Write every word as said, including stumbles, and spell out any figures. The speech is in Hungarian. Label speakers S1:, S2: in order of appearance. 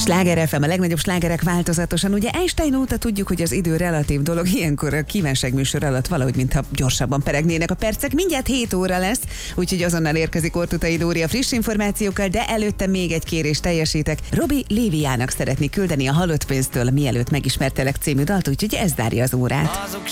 S1: Sláger ef em, a legnagyobb slágerek változatosan. Ugye Einstein óta tudjuk, hogy az idő relatív dolog, ilyenkor a kívánságműsor alatt valahogy, mintha gyorsabban peregnének a percek. Mindjárt hét óra lesz, úgyhogy azonnal érkezik Ortutai Dóri a friss információkkal, de előtte még egy kérést teljesítek. Robi Léviának szeretné küldeni a Halott pénztől Mielőtt megismertelek című dalt, úgyhogy ez zárja az órát.